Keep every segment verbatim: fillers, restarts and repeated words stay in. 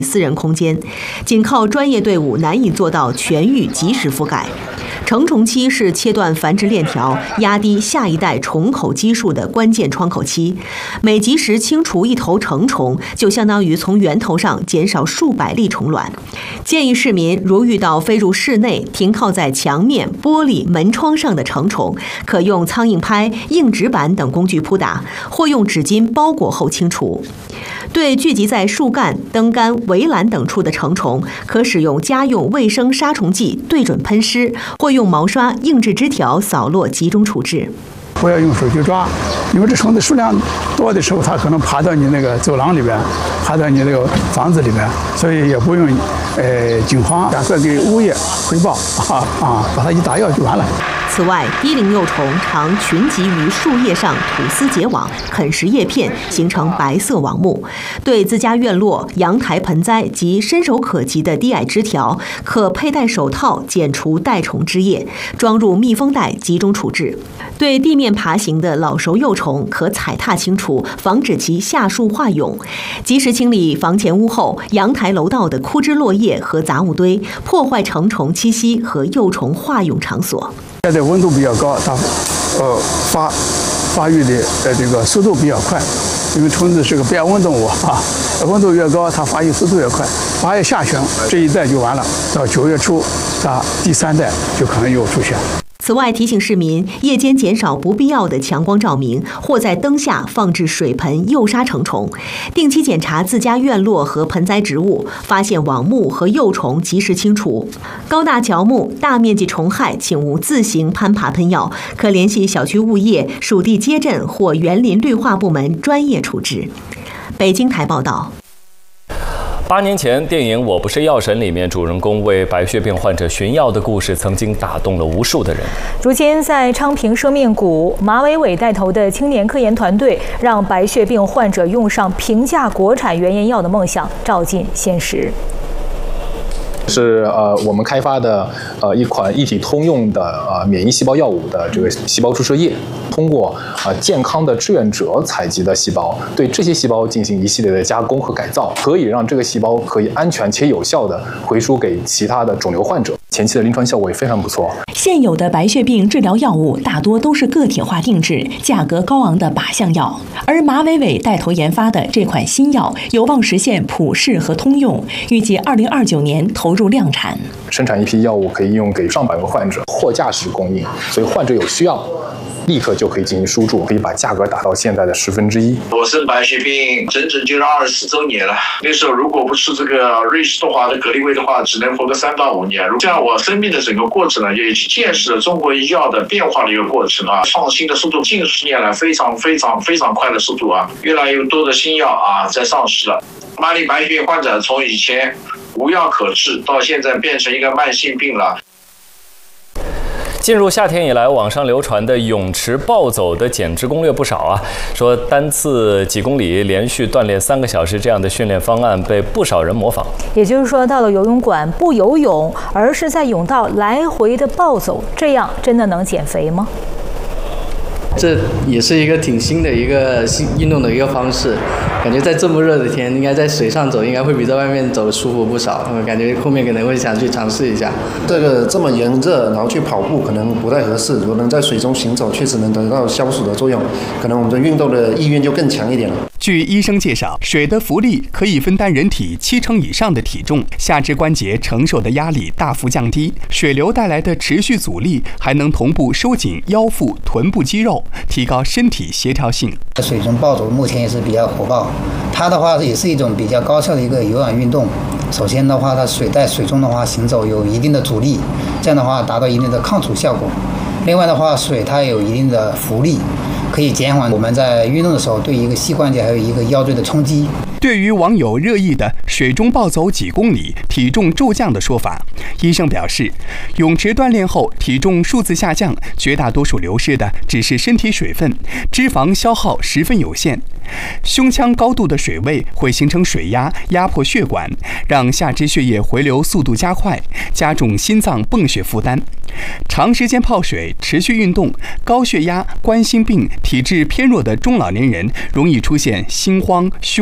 私人空间，仅靠专业队伍难以做到全域及时覆盖。成虫期是切断繁殖链条、压低下一代虫口基数的关键窗口期。每及时清除一头成虫，就相当于从源头上减少数百粒虫卵。建议市民如遇到飞入室内、停靠在墙面、玻璃、门窗上的成虫，可用苍蝇拍、硬纸板等工具扑打，或用纸巾包裹后清除。对聚集在树干、灯杆、围栏等处的成虫，可使用家用卫生杀虫剂对准喷湿，或用毛刷、硬质枝条扫落，集中处置。 不要用手去抓，因为这虫子数量多的时候，它可能爬到你那个走廊里边，爬到你那个房子里边，所以也不用呃惊慌，赶快给物业汇报啊啊，把它一打药就完了。 此外，低龄幼虫常群集于树叶上吐丝结网，啃食叶片，形成白色网目。对自家院落、阳台盆栽及伸手可及的低矮枝条，可佩戴手套剪除带虫枝叶，装入密封袋集中处置。对地面爬行的老熟幼虫，可踩踏清除，防止其下树化蛹。及时清理房前屋后、阳台楼道的枯枝落叶和杂物堆，破坏成虫栖息和幼虫化蛹场所。 现在温度比较高，它呃发发育的呃这个速度比较快，因为虫子是个变温动物啊，温度越高，它发育速度越快。八月下旬这一代就完了，到九月初，它第三代就可能又出现。 此外，提醒市民夜间减少不必要的强光照明，或在灯下放置水盆诱杀成虫。定期检查自家院落和盆栽植物，发现网目和幼虫及时清除。高大乔木、大面积虫害，请勿自行攀爬喷药，可联系小区物业、属地街镇或园林绿化部门专业处置。北京台报道。 八年前，电影《我不是药神》里面主人公为白血病患者寻药的故事，曾经打动了无数的人。 如今，在昌平生命谷，马伟伟带头的青年科研团队，让白血病患者用上平价国产原研药的梦想照进现实。 是呃，我们开发的呃一款一体通用的呃免疫细胞药物的这个细胞注射液，通过呃健康的志愿者采集的细胞，对这些细胞进行一系列的加工和改造，可以让这个细胞可以安全且有效的回输给其他的肿瘤患者。前期的临床效果也非常不错。 现有的白血病治疗药物大多都是个体化定制、价格高昂的靶向药，而马伟伟带头研发的这款新药有望实现普适和通用，预计二零二九年投入量产。 生产一批药物可以应用给上百个患者，货架式供应，所以患者有需要立刻就可以进行输注，可以把价格打到现在的十分之一。 我生白血病整整就是二十四周年了，那时候如果不吃这个瑞士多华的格力威的话，只能活个三到五年。这样我生命的整个过程呢，也见识了中国医药的变化的一个过程啊，创新的速度近十年来非常非常非常快的速度啊，越来越多的新药啊在上市了。马里白血病患者从以前无药可治，到现在变成一个慢性病了。 进入夏天以来，网上流传的泳池暴走的减脂攻略不少啊，说单次几公里连续锻炼三个小时这样的训练方案被不少人模仿。 也就是说，到了游泳馆不游泳，而是在泳道来回的暴走，这样真的能减肥吗？ 这也是一个挺新的一个新运动的一个方式，感觉在这么热的天，应该在水上走应该会比在外面走舒服不少。我感觉后面可能会想去尝试一下。 这个这么炎热，然后去跑步可能不太合适。如果能在水中行走，确实能得到消暑的作用，可能我们的运动的意愿就更强一点了。 据医生介绍，水的浮力可以分担人体七成以上的体重，下肢关节承受的压力大幅降低。水流带来的持续阻力还能同步收紧腰腹、臀部肌肉，提高身体协调性。 水中暴走目前也是比较火爆，它的话也是一种比较高效的一个有氧运动。首先的话，它水在水中的话行走有一定的阻力，这样的话达到一定的抗阻效果。另外的话，水它有一定的浮力，可以减缓我们在运动的时候对一个膝关节还有一个腰椎的冲击。 对于网友热议的水中暴走几公里体重骤降的说法，医生表示，泳池锻炼后体重数字下降，绝大多数流失的只是身体水分，脂肪消耗十分有限。胸腔高度的水位会形成水压，压迫血管，让下肢血液回流速度加快，加重心脏泵血负担。长时间泡水、持续运动，高血压、冠心病、体质偏弱的中老年人容易出现心慌、胸闷、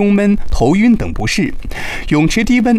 头晕等不适。泳池低温